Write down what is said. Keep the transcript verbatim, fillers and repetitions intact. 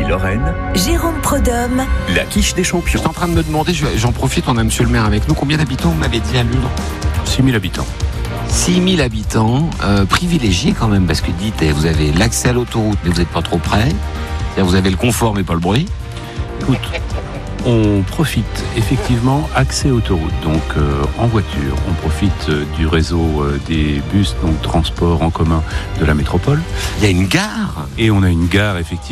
Lorraine, Jérôme Prodhomme, la quiche des Je champions. suis en train de me demander, je- j'en profite, on a monsieur le maire avec nous, combien d'habitants vous m'avez dit à Lure? six mille habitants. six mille habitants, euh, privilégiés quand même, parce que dites, eh, vous avez l'accès à l'autoroute, mais vous n'êtes pas trop près. C'est-à-dire, vous avez le confort, mais pas le bruit. Écoute, on profite effectivement accès autoroute, donc euh, en voiture. On profite euh, du réseau euh, des bus, donc transport en commun de la métropole. Il y a une gare. Et on a une gare effectivement.